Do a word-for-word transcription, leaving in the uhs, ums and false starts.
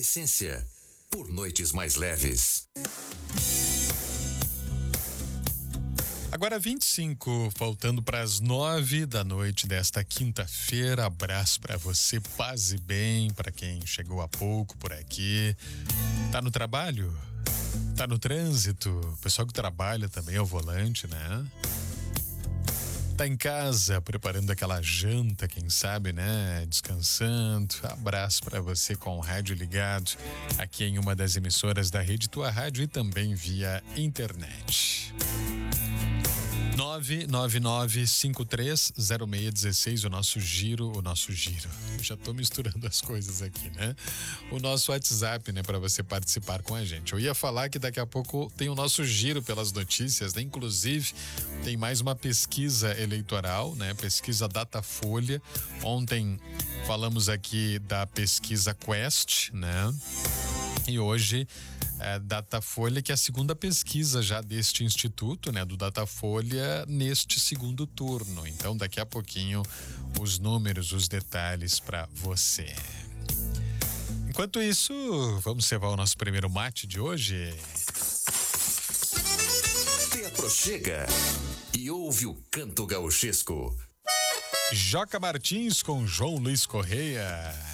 Essência, por noites mais leves. Agora vinte e cinco, faltando para as nove da noite desta quinta-feira. Abraço para você, paz e bem, para quem chegou há pouco por aqui. Tá no trabalho? Tá no trânsito? O pessoal que trabalha também ao volante, né? Tá em casa, preparando aquela janta, quem sabe, né? Descansando. Abraço para você com o rádio ligado aqui em uma das emissoras da Rede Tua Rádio e também via internet. nove nove nove cinco três zero seis um seis, o nosso giro, o nosso giro. Eu já tô misturando as coisas aqui, né? O nosso WhatsApp, né, para você participar com a gente. Eu ia falar que daqui a pouco tem o nosso giro pelas notícias, né? Inclusive, tem mais uma pesquisa eleitoral, né? Pesquisa Datafolha. Ontem falamos aqui da pesquisa Quest, né? E hoje é Datafolha, que é a segunda pesquisa já deste instituto, né, do Datafolha, neste segundo turno. Então, daqui a pouquinho, os números, os detalhes para você. Enquanto isso, vamos servar o nosso primeiro mate de hoje. Te aproxega e ouve o canto gauchesco. Joca Martins com João Luiz Correia.